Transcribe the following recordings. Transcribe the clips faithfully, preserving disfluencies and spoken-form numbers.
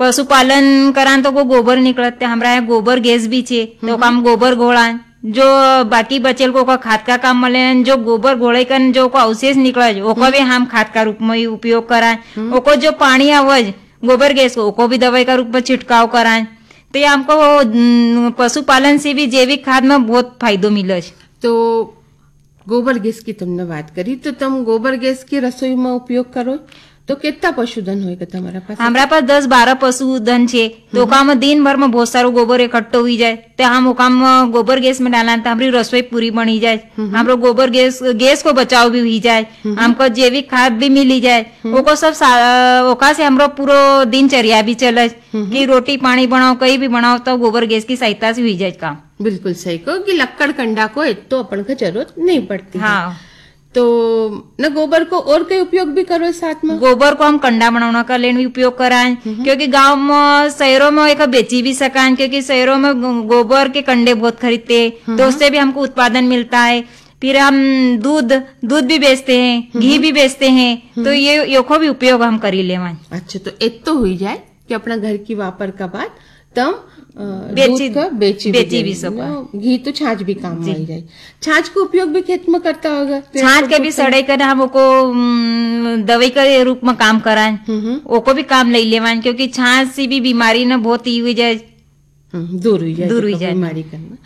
पशुपालन करान तो को गोबर निकलते, हमरा यहाँ गोबर गैस भी छे तो काम गोबर घोड़ा जो बाकी बचेल को का खाद का काम मले, जो गोबर घोड़े कन जो को अवशेष निकले ओको भी हम खाद का रूप में उपयोग कराए, ओको जो पानी आवज गोबर गैस को ओको भी दवाई का रूप में छिड़काव कराए। तो ये हमको पशुपालन से भी जैविक खाद में बहुत फायदो मिले। तो गोबर गैस की तुमने बात करी, तो तुम गोबर गैस की रसोई में उपयोग करो तो कितना पशुधन होगा तुम्हारा पास? हमारा पास दस बारह पशुधन छे तो काम दिन भर में बहुत सारो गोबर इकट्ठो हुई जाए तो हम काम गोबर गैस में डाला तो हमारी रसोई पूरी बनी जाए, हमारो गोबर गैस गैस को बचाव भी हुई जाए, हमको जैविक खाद भी मिली जाए, ओको सब ओका से हमरो पूरो दिनचर्या भी चले कि रोटी पानी बनाओ कहीं भी बनाओ तो गोबर गैस की सहायता से हुई जाए काम। बिल्कुल सही कहो कि लक्कड़ कंडा को तो अपन को जरूरत नहीं पड़ती। हाँ, तो न गोबर को और कई उपयोग भी करो साथ में? गोबर को हम कंडा बनाना का लेन भी उपयोग कराएं, क्योंकि गांव में शहरों में एक बेची भी सकाएं, क्योंकि शहरों में गोबर के कंडे बहुत खरीदते हैं तो उससे भी हमको उत्पादन मिलता है। फिर हम दूध दूध भी बेचते हैं, घी भी बेचते हैं, तो ये योको भी उपयोग हम करी लेवाएं। अच्छा, तो एक तो हुई जाए कि अपना घर की वापर का बात तम बेची का बेची बेची भी सको, घी तो छाछ भी काम में आई जाए। छाछ को उपयोग भी खेत में करता होगा? छाछ के भी सड़े कर हम ओको दवाई के रूप में काम कराएं, ओको भी काम ले लेवाएं, क्योंकि छाछ से भी बीमारी न बहुत ही हुई जाए, दूर हुई जाए, दूर हुई जाए बीमारी करना।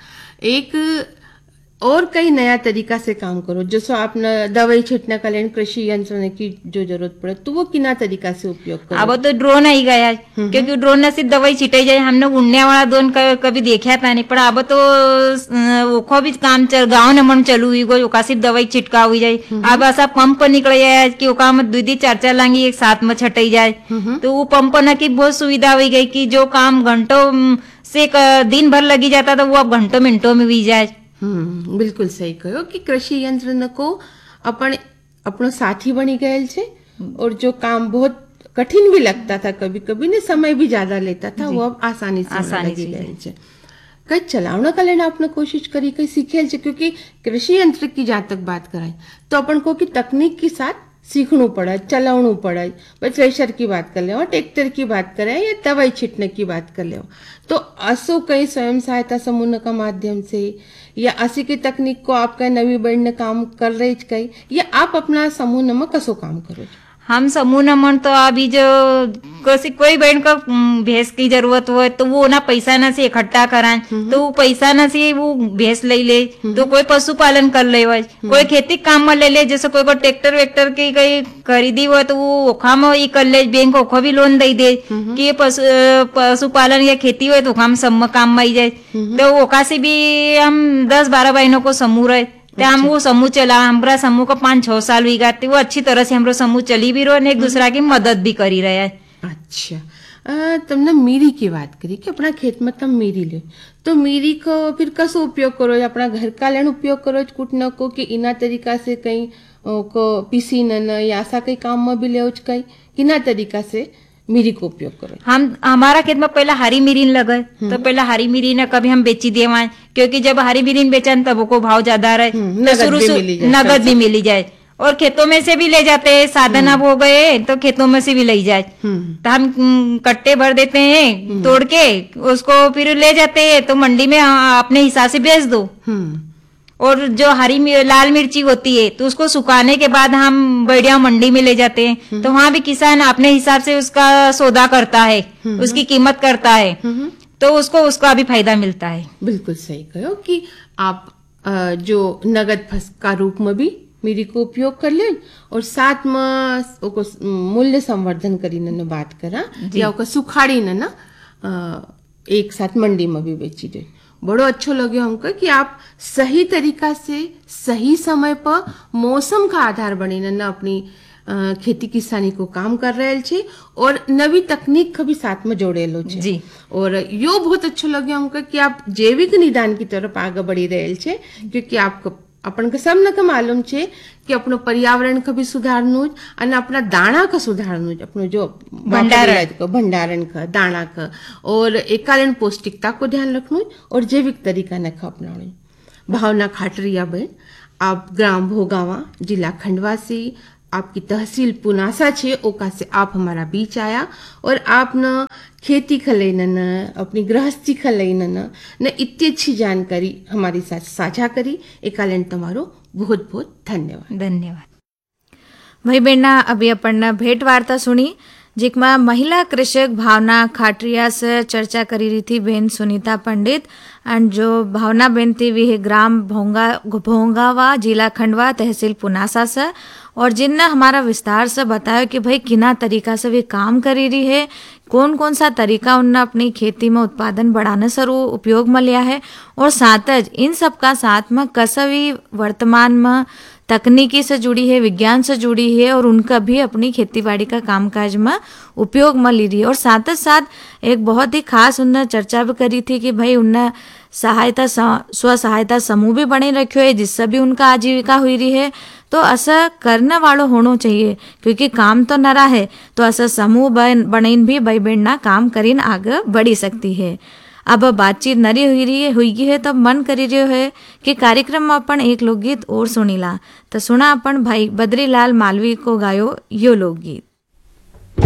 एक और कई नया तरीका से काम करो, जैसे आपने दवाई छिड़कने का लेन कृषि यंत्र की जो जरूरत पड़े तो वो किना तरीका से उपयोग करो? अब तो ड्रोन आई गया, क्योंकि ड्रोन से दवाई छिटाई जाए, हमने उड़ने वाला ड्रोन कभी देखा था नहीं, पर अब तो वो भी काम चल गाँव न मन चालू हुई गई, ओका सिर्फ दवाई छिटका हुई जाए। अब ऐसा पंप निकल जाए कि ओका में दो दी चार चार लांगी एक साथ में छटाई जाए, तो वो पंप न की बहुत सुविधा हुई गई कि जो काम घंटों से दिन भर लगी जाता था वो अब घंटों मिनटों में हुई जाए। हम्म, बिल्कुल सही कहो कि कृषि यंत्र न को अपन अपनो साथी बनी गए छे, और जो काम बहुत कठिन भी लगता था कभी कभी ने समय भी ज्यादा लेता था वो अब आसानी से आसानी लगी गए छे। कई चलावना का लेना आपने कोशिश करी, कई सीखेल छे, क्योंकि कृषि यंत्र की जहाँ तक बात कराए तो अपन को की तकनीक के साथ सीखना पड़ा, चलावना पड़ा। भाई थ्रेशर की बात कर ले, ट्रैक्टर की बात करें या दवाई छिटने की बात कर ले, तो असो कई स्वयं सहायता समूह का माध्यम से या असी की तकनीक को आपका नवी बढ़ने काम कर रहे कई, या आप अपना समूह में कसो काम करो? हम समूह न मन तो अभी जो किसी कोई बहन का भैंस की जरूरत हो तो वो ना पैसा न से इकट्ठा कराए, तो वो पैसा न से वो भैंस ले ले, तो कोई पशुपालन कर ले, कोई खेती काम में ले ले, जैसे कोई को ट्रैक्टर वेक्टर की कहीं खरीदी हो तो वो ओखा में ही कर ले, बैंक ओखा भी लोन दे दे कि ये पशु पशुपालन या खेती हो तो हम सब में काम में आई जाए। तो ओखा से भी हम दस बारह बहनों को समूह रहे, अच्छा। हम वो समूह चला, हमारा समूह का पाँच छह साल हुई गए, वो अच्छी तरह से हमारा समूह चली भी रहो, एक दूसरा की मदद भी करी रहे है। अच्छा, तुमने मीरी की बात करी कि अपना खेत में तुम मीरी ले, तो मीरी को फिर कसो उपयोग करो? अपना घर का लेन उपयोग करो कुटना को कि इना तरीका से कहीं को पीसी न या ऐसा कई काम में भी ले कहीं किना तरीका से मिरी को उपयोग करो? हम हमारा खेत में पहला हरी मिरीन लगे तो पहला हरी मिरीन कभी हम बेची देवाएं, क्योंकि जब हरी मिरीन बेचन तब को भाव ज्यादा रहे, तो शुरू से नगद भी मिली जाए, और खेतों में से भी ले जाते हैं, साधन अब हो गए तो खेतों में से भी ले जाए, तो हम कट्टे भर देते हैं तोड़ के, उसको फिर ले जाते हैं तो मंडी में अपने हिसाब से बेच दो। और जो हरी लाल मिर्ची होती है तो उसको सुखाने के बाद हम बढ़िया मंडी में ले जाते हैं, तो वहाँ भी किसान अपने हिसाब से उसका सौदा करता है, उसकी कीमत करता है, तो उसको उसका भी फायदा मिलता है। बिल्कुल सही कहो कि आप जो नगद फस का रूप में भी मिरी को उपयोग कर ले, और साथ में ओको मूल्य संवर्धन करी न बात करा या ओको सुखाड़ी न ना एक साथ मंडी में भी बेची दे। बड़ो अच्छो लगे हमको कि आप सही तरीका से सही समय पर मौसम का आधार बनी न अपनी खेती किसानी को काम कर रहे छे, और नवी तकनीक का भी साथ में जोड़े लो छे जी। और यो बहुत अच्छो लगे हमको कि आप जैविक निदान की तरफ आगे बढ़ी रहे छे, क्योंकि आपको अपन के सब न मालूम छे कि अपनो पर्यावरण का भी सुधारनु और अपना दाना का सुधारनु, अपनो जो भंडारण का भंडारण का दाना का, और एकालन पौष्टिकता को ध्यान रखनु और जैविक तरीका न अपनानु। भावना खाटरिया बहन, आप ग्राम भोगावा, जिला खंडवा से, आपकी तहसील पुनासा छे, ओका से आप हमारा बीच आया और आप न खेती खलैन न, अपनी गृहस्थी खलैन न न इतनी अच्छी जानकारी हमारी साथ साझा करी। एकालन तमारो बहुत बहुत धन्यवाद। धन्यवाद। भाई बहना अभी अपन भेंट वार्ता सुनी, जिकमा महिला कृषक भावना खाटरिया से चर्चा करी रही थी बहन सुनीता पंडित, एंड जो भावना बहन थी वे ग्राम भोंगा भोंगावा जिला खंडवा तहसील पुनासा से, और जिनने हमारा विस्तार से बताया कि भाई किना तरीका से वे काम करी रही है, कौन कौन सा तरीका उनने अपनी खेती में उत्पादन बढ़ाने से उपयोग में लिया है, और साथ इन सब का साथ में कसवी वर्तमान में तकनीकी से जुड़ी है, विज्ञान से जुड़ी है, और उनका भी अपनी खेतीबाड़ी का कामकाज में उपयोग में ली रही है। और साथ ही साथ एक बहुत ही खास उनने चर्चा भी करी थी कि भाई उनने सहायता स्व सहायता समूह भी बने रखे है, जिससे भी उनका आजीविका हुई रही है। तो ऐसा करने वालों होना चाहिए, क्योंकि काम तो नरा है, तो ऐसा समूह बन बनेन भी भाई बहना काम करीन आगे बढ़ी सकती है। अब बातचीत नरी हुई रही है हुई है तब मन करी रही है कि कार्यक्रम में अपन एक लोकगीत और सुनीला। तो सुना अपन भाई बद्रीलाल मालवी को गायो यो लोकगीत।